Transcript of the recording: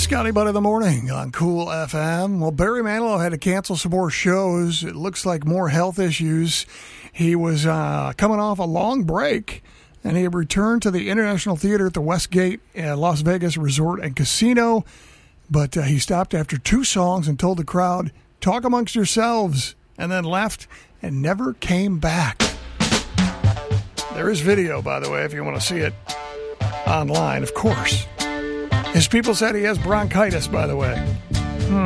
Scotty Butt of the Morning on Cool FM. Well, Barry Manilow had to cancel some more shows. It looks like more health issues. He was coming off a long break, and he returned to the International Theater at the Westgate Las Vegas Resort and Casino. But he stopped after 2 songs and told the crowd, "Talk amongst yourselves," and then left and never came back. There is video, by the way, if you want to see it online, of course. His people said he has bronchitis, by the way.